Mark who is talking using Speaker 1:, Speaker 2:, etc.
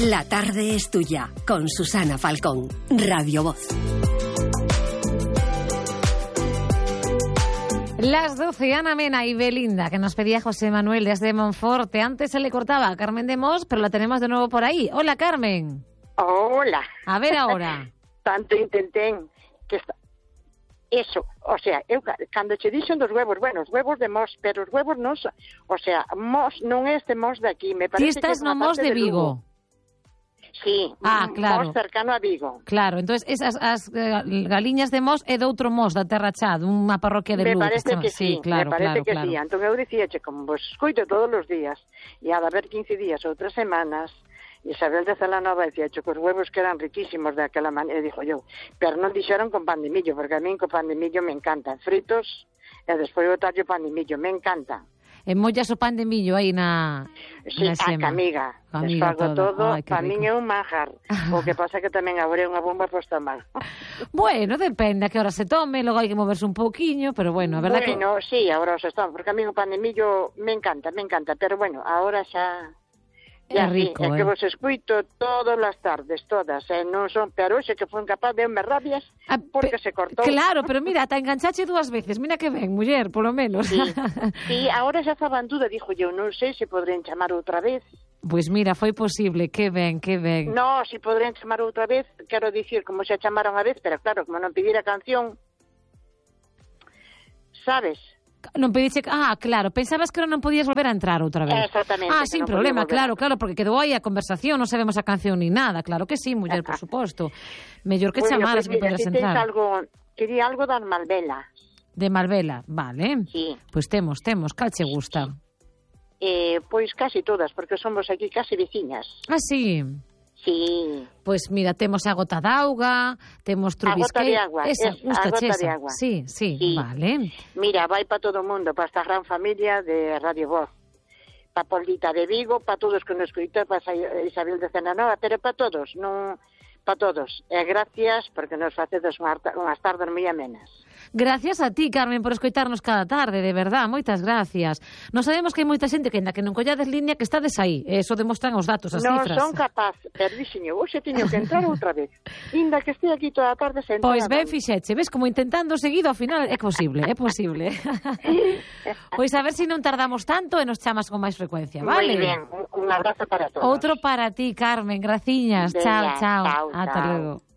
Speaker 1: La tarde es tuya, con Susana Falcón, Radio Voz.
Speaker 2: Las 12, Ana Mena y Belinda, que nos pedía José Manuel desde Monforte. Antes se le cortaba a Carmen de Mos, pero la tenemos de nuevo por ahí. Hola, Carmen.
Speaker 3: Hola.
Speaker 2: A ver ahora.
Speaker 3: Tanto intenté que está... Eso, o sea, eu cando che dixen dos huevos, bueno, os huevos de Mos, pero os huevos non son, o sea, Mos non é este Mos de aquí, me parece.
Speaker 2: Ti estás
Speaker 3: que
Speaker 2: no Mos de Vigo.
Speaker 3: Sí,
Speaker 2: claro.
Speaker 3: Mos cercano a Vigo.
Speaker 2: Claro, entonces esas as galiñas de Mos é de outro Mos, da Terra Chá, dunha parroquia de Lugo.
Speaker 3: Me parece que sí,
Speaker 2: claro,
Speaker 3: me parece que
Speaker 2: claro.
Speaker 3: sí. Entón eu dicíache, como vos escoito todos os días, e a de haber 15 días ou 3 semanas, Isabel de Celanova decía que os huevos que eran riquísimos de aquela manera, e dixo eu, pero non dixeron con pan de millo, porque a min con pan de millo me encantan, fritos, e despois botarlle pan de millo, me encanta.
Speaker 2: E mollas o pan de millo aí na xema.
Speaker 3: Amiga, desfago todo, para min é un manjar. O que pasa que tamén agora é unha bomba posta mal.
Speaker 2: Bueno, depende a que hora se tome, logo hai que moverse un pouquiño, pero bueno, a verdad
Speaker 3: bueno, sí, agora se toma, porque a min o pan de millo me encanta, pero bueno, agora xa...
Speaker 2: É rico,
Speaker 3: é que vos escuito todas as tardes, todas, non son, pero hoxe que foi capaz de me rabias porque se cortou.
Speaker 2: Claro, pero mira, te enganchache 2 veces, mira que ben, muller, polo menos.
Speaker 3: Sí, agora xa estaba en duda, dixo eu, non sei se podrén chamar outra vez.
Speaker 2: Pois mira, foi posible, que ben.
Speaker 3: No, se podrén chamar outra vez, quero dicir, como xa chamaron a vez, pero claro, como non pidira canción, sabes?
Speaker 2: Non pediche... claro, pensabas que non podías volver a entrar outra vez.
Speaker 3: Exactamente.
Speaker 2: Sin problema, claro, porque quedou aí a conversación, non sabemos a canción ni nada, claro que sí, muller, por suposto. Mellor que chamaras que poderas entrar.
Speaker 3: Quería algo da Malvela.
Speaker 2: De Malvela, vale.
Speaker 3: Sí.
Speaker 2: Pois temos, cal che gusta?
Speaker 3: Pois casi todas, porque somos aquí casi veciñas.
Speaker 2: Sí.
Speaker 3: Sí.
Speaker 2: Pois mira, temos a Gota d'Auga, temos Trubisquei...
Speaker 3: A Gota de Agua.
Speaker 2: Esa, gustache esa.
Speaker 3: De Agua.
Speaker 2: Sí, vale.
Speaker 3: Mira, vai para todo o mundo, para esta gran familia de Radio Voz. Para Polita de Vigo, para todos que nos escoitan, para Isabel de Celanova, pero para todos, non... Para todos. E gracias porque nos facedes unhas tardes moi amenas.
Speaker 2: Gracias a ti, Carmen, por escoitarnos cada tarde, de verdad, moitas gracias. Nos sabemos que hai moita xente que ainda que non collades línea que estades aí, eso demostran os datos, as cifras.
Speaker 3: Non son capaz, pero dixeño, hoxe teño que entrar outra vez. Inda que este aquí toda a tarde sentada.
Speaker 2: Pois ben fixeche, ves como intentando seguido, ao final é posible. Pois a ver se non tardamos tanto e nos chamas con máis frecuencia, vale?
Speaker 3: Moi ben, un abrazo para todos.
Speaker 2: Outro para ti, Carmen, graciñas. Chao. Ata luego.